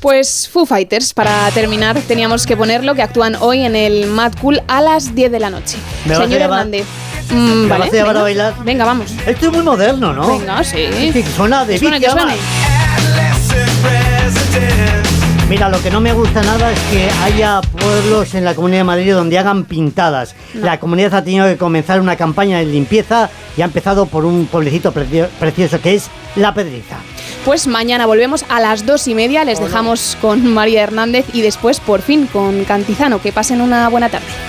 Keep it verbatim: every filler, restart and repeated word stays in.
Pues Foo Fighters, para terminar, teníamos que ponerlo, que actúan hoy en el Mad Cool a las diez de la noche. ¿Me vas Señor a llevar? Hernández. Mm, ¿Me vale, vas a llevar venga, a bailar? Venga, vamos. Esto es muy moderno, ¿no? Venga, sí. Sí, suena de Que suene, que Vicky suene. Mira, lo que no me gusta nada es que haya pueblos en la Comunidad de Madrid donde hagan pintadas. No. La comunidad ha tenido que comenzar una campaña de limpieza y ha empezado por un pueblecito precio- precioso que es La Pedriza. Pues mañana volvemos a las dos y media. Les dejamos con María Hernández y después, por fin, con Cantizano. Que pasen una buena tarde.